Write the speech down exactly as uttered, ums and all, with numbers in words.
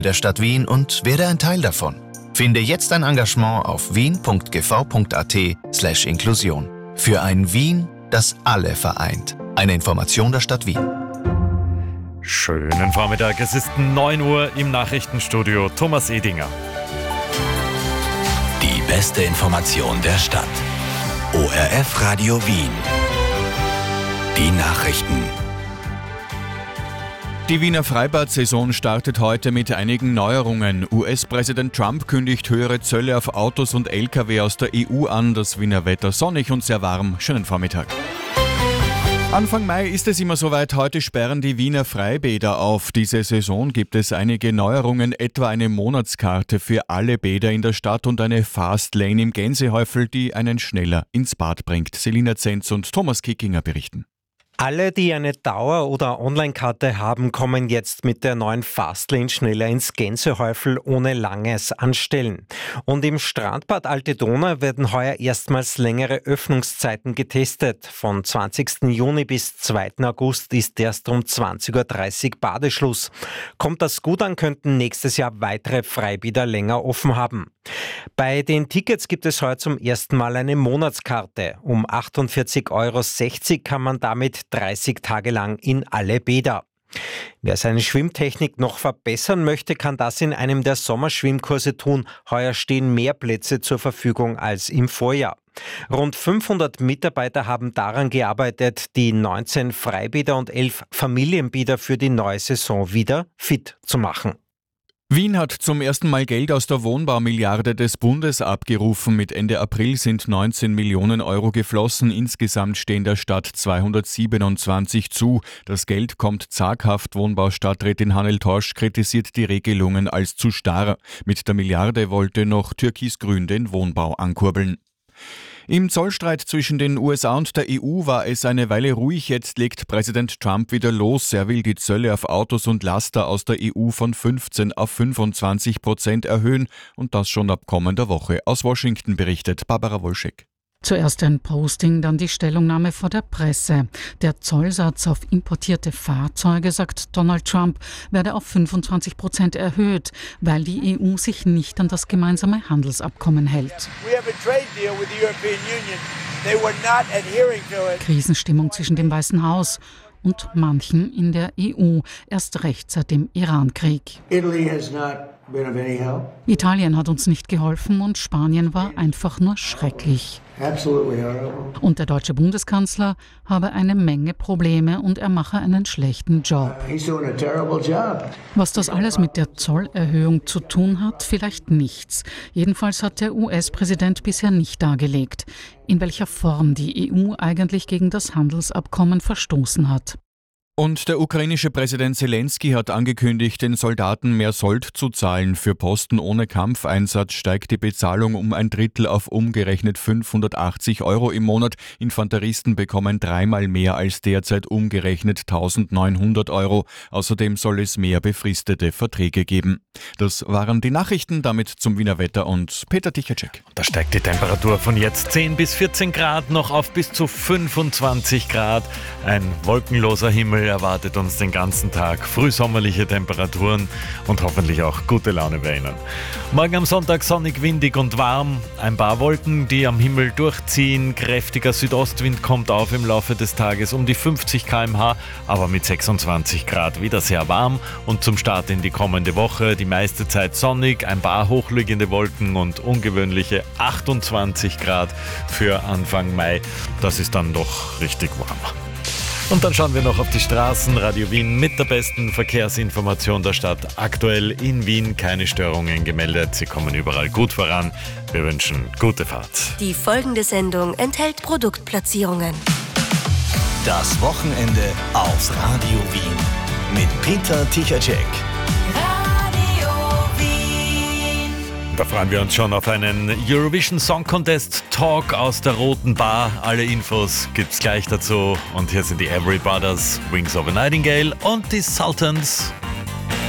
der Stadt Wien und werde ein Teil davon. Finde jetzt ein Engagement auf wien.gv.at slash Inklusion. Für ein Wien, das alle vereint. Eine Information der Stadt Wien. Schönen Vormittag, es ist neun Uhr im Nachrichtenstudio. Thomas Edinger. Die beste Information der Stadt. O R F Radio Wien. Die Nachrichten. Die Wiener Freibad-Saison startet heute mit einigen Neuerungen. U S-Präsident Trump kündigt höhere Zölle auf Autos und L K W aus der E U an. Das Wiener Wetter sonnig und sehr warm. Schönen Vormittag. Anfang Mai ist es immer soweit. Heute sperren die Wiener Freibäder auf. Diese Saison gibt es einige Neuerungen, etwa eine Monatskarte für alle Bäder in der Stadt und eine Fastlane im Gänsehäufel, die einen schneller ins Bad bringt. Selina Zenz und Thomas Kickinger berichten. Alle, die eine Dauer- oder Online-Karte haben, kommen jetzt mit der neuen Fastlane schneller ins Gänsehäufel ohne langes Anstellen. Und im Strandbad Alte Donau werden heuer erstmals längere Öffnungszeiten getestet. Von zwanzigsten Juni bis zweiten August ist erst um zwanzig Uhr dreißig Badeschluss. Kommt das gut an, könnten nächstes Jahr weitere Freibäder länger offen haben. Bei den Tickets gibt es heute zum ersten Mal eine Monatskarte. Um achtundvierzig Euro sechzig kann man damit dreißig Tage lang in alle Bäder. Wer seine Schwimmtechnik noch verbessern möchte, kann das in einem der Sommerschwimmkurse tun. Heuer stehen mehr Plätze zur Verfügung als im Vorjahr. Rund fünfhundert Mitarbeiter haben daran gearbeitet, die neunzehn Freibäder und elf Familienbäder für die neue Saison wieder fit zu machen. Wien hat zum ersten Mal Geld aus der Wohnbaumilliarde des Bundes abgerufen. Mit Ende April sind neunzehn Millionen Euro geflossen. Insgesamt stehen der Stadt zweihundertsiebenundzwanzig zu. Das Geld kommt zaghaft. Wohnbaustadträtin Hannel Torsch kritisiert die Regelungen als zu starr. Mit der Milliarde wollte noch Türkisgrün den Wohnbau ankurbeln. Im Zollstreit zwischen den U S A und der E U war es eine Weile ruhig. Jetzt legt Präsident Trump wieder los. Er will die Zölle auf Autos und Laster aus der E U von fünfzehn auf fünfundzwanzig Prozent erhöhen und das schon ab kommender Woche. Aus Washington berichtet Barbara Wolschek. Zuerst ein Posting, dann die Stellungnahme vor der Presse. Der Zollsatz auf importierte Fahrzeuge, sagt Donald Trump, werde auf fünfundzwanzig Prozent erhöht, weil die E U sich nicht an das gemeinsame Handelsabkommen hält. Krisenstimmung zwischen dem Weißen Haus und manchen in der E U, erst recht seit dem Iran-Krieg. Italien hat uns nicht geholfen und Spanien war einfach nur schrecklich. Und der deutsche Bundeskanzler habe eine Menge Probleme und er mache einen schlechten Job. Was das alles mit der Zollerhöhung zu tun hat, vielleicht nichts. Jedenfalls hat der U S-Präsident bisher nicht dargelegt, in welcher Form die E U eigentlich gegen das Handelsabkommen verstoßen hat. Und der ukrainische Präsident Zelensky hat angekündigt, den Soldaten mehr Sold zu zahlen. Für Posten ohne Kampfeinsatz steigt die Bezahlung um ein Drittel auf umgerechnet fünfhundertachtzig Euro im Monat. Infanteristen bekommen dreimal mehr als derzeit umgerechnet eintausendneunhundert Euro. Außerdem soll es mehr befristete Verträge geben. Das waren die Nachrichten, damit zum Wiener Wetter und Peter Tichacek. Da steigt die Temperatur von jetzt zehn bis vierzehn Grad noch auf bis zu fünfundzwanzig Grad. Ein wolkenloser Himmel erwartet uns den ganzen Tag, frühsommerliche Temperaturen und hoffentlich auch gute Laune bei Ihnen. Morgen am Sonntag sonnig, windig und warm, ein paar Wolken, die am Himmel durchziehen, kräftiger Südostwind kommt auf im Laufe des Tages um die fünfzig Kilometer pro Stunde, aber mit sechsundzwanzig Grad wieder sehr warm und zum Start in die kommende Woche die meiste Zeit sonnig, ein paar hochliegende Wolken und ungewöhnliche achtundzwanzig Grad für Anfang Mai. Das ist dann doch richtig warm. Und dann schauen wir noch auf die Straßen. Radio Wien mit der besten Verkehrsinformation der Stadt. Aktuell in Wien keine Störungen gemeldet. Sie kommen überall gut voran. Wir wünschen gute Fahrt. Die folgende Sendung enthält Produktplatzierungen. Das Wochenende auf Radio Wien mit Peter Tichacek. Da freuen wir uns schon auf einen Eurovision Song Contest Talk aus der Roten Bar. Alle Infos gibt's gleich dazu. Und hier sind die Every Brothers, Wings of a Nightingale und die Sultans.